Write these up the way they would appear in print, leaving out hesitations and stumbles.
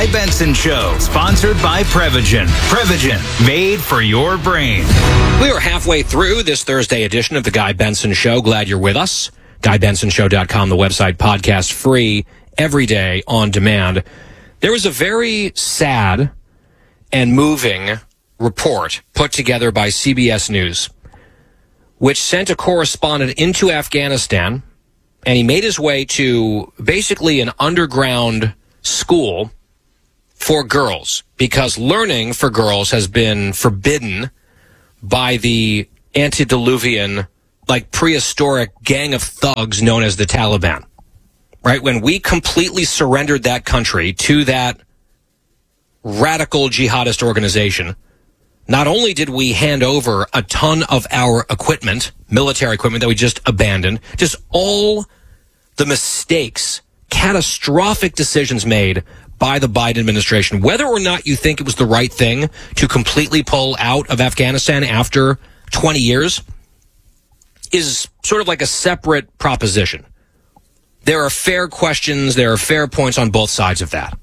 Guy Benson Show, sponsored by Prevagen. Prevagen, made for your brain. We are halfway through this Thursday edition of the Guy Benson Show. Glad you're with us. GuyBensonShow.com, the website, podcast free every day on demand. There was a very sad and moving report put together by CBS News, which sent a correspondent into Afghanistan, and he made his way to basically an underground school for girls, because learning for girls has been forbidden by the antediluvian, like prehistoric gang of thugs known as the Taliban. Right? When we completely surrendered that country to that radical jihadist organization, not only did we hand over a ton of our equipment, military equipment that we just abandoned, just all the mistakes, catastrophic decisions made by the Biden administration, whether or not you think it was the right thing to completely pull out of Afghanistan after 20 years, is sort of like a separate proposition. There are fair questions, there are fair points on both sides of that.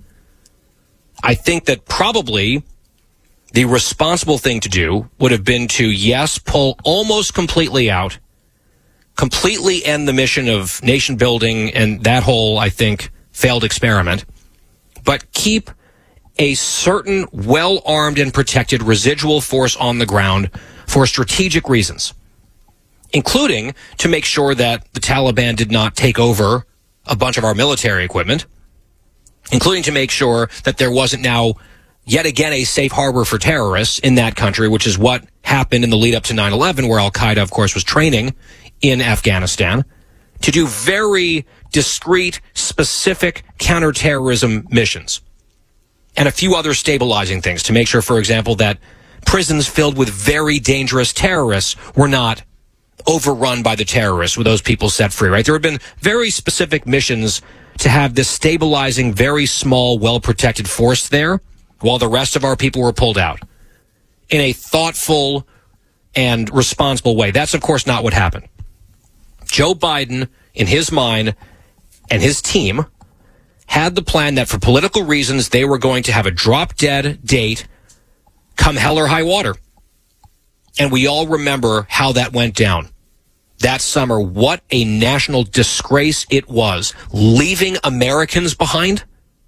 I think that probably the responsible thing to do would have been to, yes, pull almost completely out, completely end the mission of nation building and that whole, I think, failed experiment, but keep a certain well-armed and protected residual force on the ground for strategic reasons, including to make sure that the Taliban did not take over a bunch of our military equipment, including to make sure that there wasn't now yet again a safe harbor for terrorists in that country, which is what happened in the lead up to 9/11, where Al-Qaeda, of course, was training in Afghanistan, to do very discrete, specific counterterrorism missions. And a few other stabilizing things to make sure, for example, that prisons filled with very dangerous terrorists were not overrun by the terrorists with those people set free, right? There have been very specific missions to have this stabilizing, very small, well-protected force there while the rest of our people were pulled out in a thoughtful and responsible way. That's, of course, not what happened. Joe Biden, in his mind, and his team had the plan that for political reasons, they were going to have a drop-dead date come hell or high water. And we all remember how that went down that summer. What a national disgrace it was, leaving Americans behind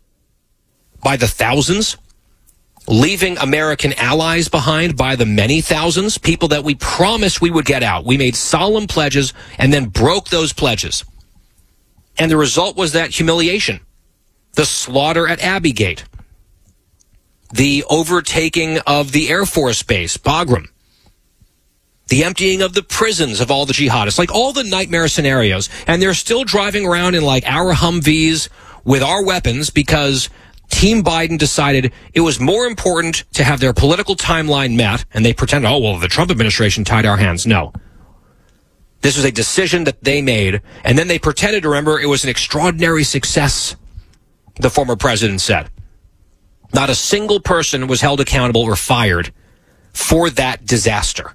by the thousands, leaving American allies behind by the many thousands, people that we promised we would get out. We made solemn pledges and then broke those pledges. And the result was that humiliation, the slaughter at Abbey Gate, the overtaking of the Air Force Base, Bagram, the emptying of the prisons of all the jihadists, like all the nightmare scenarios. And they're still driving around in like our Humvees with our weapons because Team Biden decided it was more important to have their political timeline met. And they pretended, oh, well, the Trump administration tied our hands. No. This was a decision that they made. And then they pretended to remember it was an extraordinary success, the former president said. Not a single person was held accountable or fired for that disaster.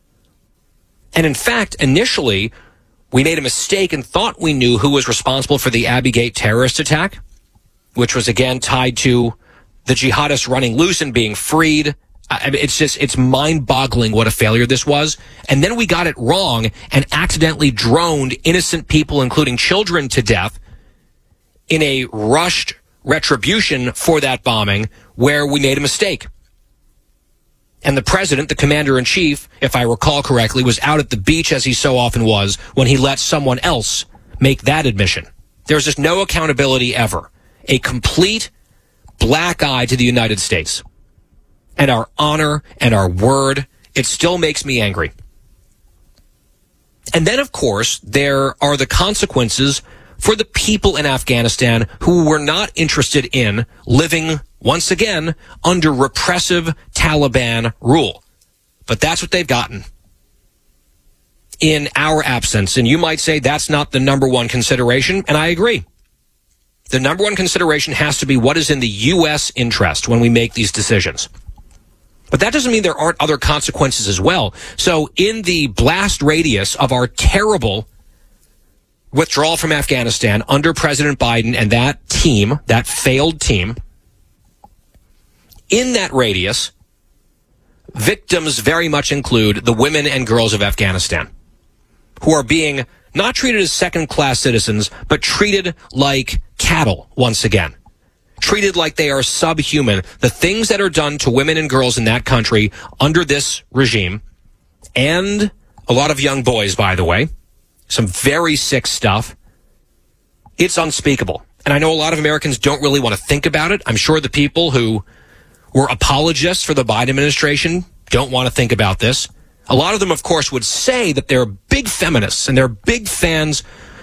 And in fact, initially, we made a mistake and thought we knew who was responsible for the Abbey Gate terrorist attack, which was again tied to the jihadists running loose and being freed. I mean, it's mind-boggling what a failure this was. And then we got it wrong and accidentally droned innocent people, including children, to death in a rushed retribution for that bombing where we made a mistake. And the president, the commander-in-chief, if I recall correctly, was out at the beach, as he so often was, when he let someone else make that admission. There's just no accountability ever. A complete black eye to the United States. And our honor and our word, it still makes me angry. And then, of course, there are the consequences for the people in Afghanistan who were not interested in living, once again, under repressive Taliban rule. But that's what they've gotten in our absence. And you might say that's not the number one consideration, and I agree. The number one consideration has to be what is in the U.S. interest when we make these decisions. But that doesn't mean there aren't other consequences as well. So in the blast radius of our terrible withdrawal from Afghanistan under President Biden and that team, that failed team, in that radius, victims very much include the women and girls of Afghanistan, who are being not treated as second-class citizens, but treated like cattle once again. Treated like they are subhuman. The things that are done to women and girls in that country under this regime, and a lot of young boys, by the way, some very sick stuff, it's unspeakable. And I know a lot of Americans don't really want to think about it. I'm sure the people who were apologists for the Biden administration don't want to think about this. A lot of them, of course, would say that they're big feminists and they're big fans